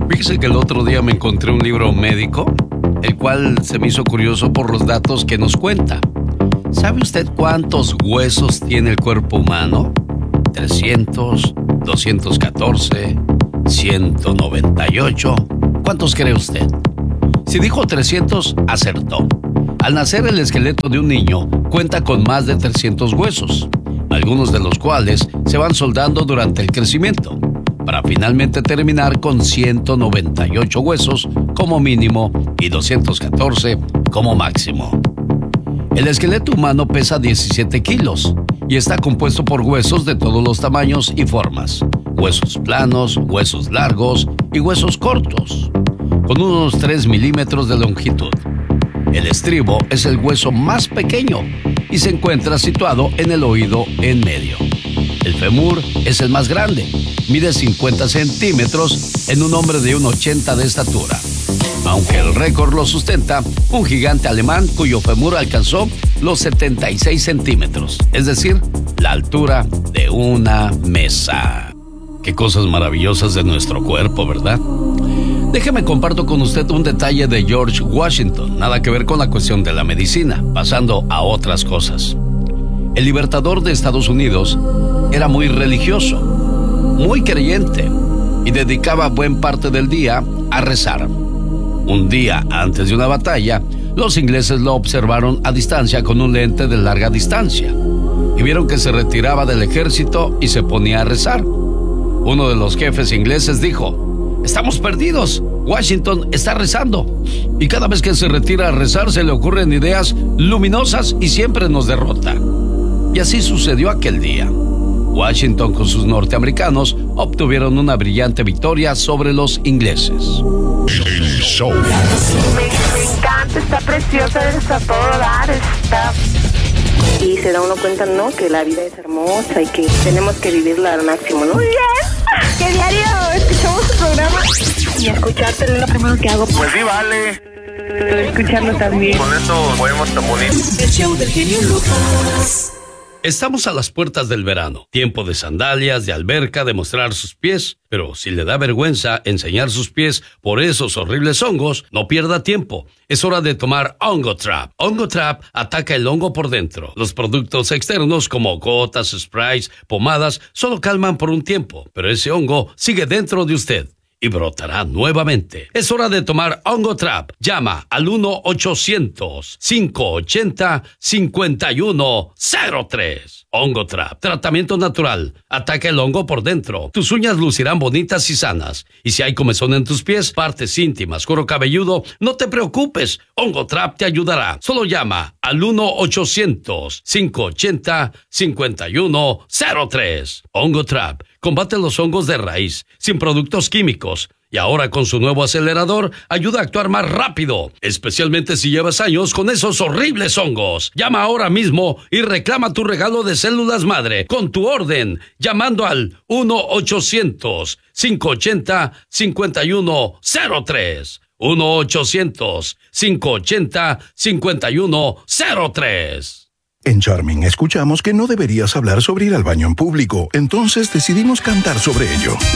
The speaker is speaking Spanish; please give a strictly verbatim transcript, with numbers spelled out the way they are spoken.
Fíjese que el otro día me encontré un libro médico, el cual se me hizo curioso por los datos que nos cuenta. ¿Sabe usted cuántos huesos tiene el cuerpo humano? trescientos, doscientos catorce, ciento noventa y ocho. ¿Cuántos cree usted? Si dijo trescientos, acertó. Al nacer, el esqueleto de un niño cuenta con más de trescientos huesos, algunos de los cuales se van soldando durante el crecimiento, para finalmente terminar con ciento noventa y ocho huesos como mínimo y doscientos catorce como máximo. El esqueleto humano pesa diecisiete kilos y está compuesto por huesos de todos los tamaños y formas, huesos planos, huesos largos y huesos cortos, con unos tres milímetros de longitud. El estribo es el hueso más pequeño y se encuentra situado en el oído en medio. El fémur es el más grande, mide cincuenta centímetros en un hombre de uno ochenta de estatura, aunque el récord lo sustenta un gigante alemán cuyo fémur alcanzó los setenta y seis centímetros, es decir, la altura de una mesa. Qué cosas maravillosas de nuestro cuerpo, ¿verdad? Déjeme comparto con usted un detalle de George Washington, nada que ver con la cuestión de la medicina, pasando a otras cosas. El libertador de Estados Unidos era muy religioso, muy creyente y dedicaba buena parte del día a rezar. Un día antes de una batalla, los ingleses lo observaron a distancia con un lente de larga distancia y vieron que se retiraba del ejército y se ponía a rezar. Uno de los jefes ingleses dijo: «Estamos perdidos, Washington está rezando, y cada vez que se retira a rezar se le ocurren ideas luminosas y siempre nos derrota». Y así sucedió aquel día. Washington con sus norteamericanos obtuvieron una brillante victoria sobre los ingleses. El show. Me, me encanta, está preciosa, está a todo dar, está... Y se da uno cuenta, ¿no?, que la vida es hermosa y que tenemos que vivirla al máximo, ¿no? Muy bien, que diario escuchamos su programa y escucharte es lo primero que hago. Pues sí, vale. Escucharlo también. Con eso podemos tan bonito. El show del genio Lucas. Estamos a las puertas del verano, tiempo de sandalias, de alberca, de mostrar sus pies, pero si le da vergüenza enseñar sus pies por esos horribles hongos, no pierda tiempo. Es hora de tomar Hongo Trap. Hongo Trap ataca el hongo por dentro. Los productos externos como gotas, sprays, pomadas, solo calman por un tiempo, pero ese hongo sigue dentro de usted y brotará nuevamente. Es hora de tomar Hongo Trap. Llama al uno ochocientos, cinco ochenta, cincuenta y uno cero tres. Hongo Trap, tratamiento natural. Ataca el hongo por dentro. Tus uñas lucirán bonitas y sanas. Y si hay comezón en tus pies, partes íntimas, cuero cabelludo, no te preocupes. Hongo Trap te ayudará. Solo llama al uno ochocientos, cinco ochenta, cincuenta y uno cero tres. Hongo Trap combate los hongos de raíz, sin productos químicos. Y ahora con su nuevo acelerador, ayuda a actuar más rápido, especialmente si llevas años con esos horribles hongos. Llama ahora mismo y reclama tu regalo de células madre con tu orden, llamando al uno ochocientos, cinco ochenta, cincuenta y uno cero tres. uno ochocientos, cinco ochenta, cincuenta y uno cero tres. En Charming escuchamos que no deberías hablar sobre ir al baño en público, entonces decidimos cantar sobre ello.